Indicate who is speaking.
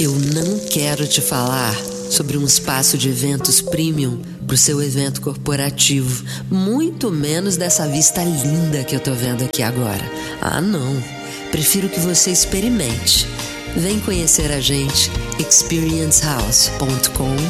Speaker 1: Eu não quero te falar sobre um espaço de eventos premium pro seu evento corporativo, muito menos dessa vista linda que eu tô vendo aqui agora. Ah, não. Prefiro que você experimente. Vem conhecer a gente, experiencehouse.com.br.